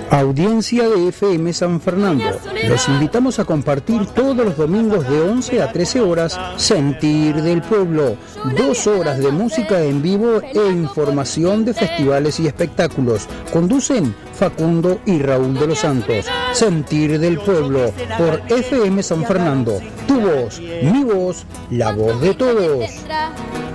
Audiencia de FM San Fernando. Los invitamos a compartir todos los domingos de 11 a 13 horas Sentir del Pueblo. 2 horas de música en vivo e información de festivales y espectáculos. Conducen Facundo y Raúl de los Santos. Sentir del Pueblo por FM San Fernando. Tu voz, mi voz, la voz de todos.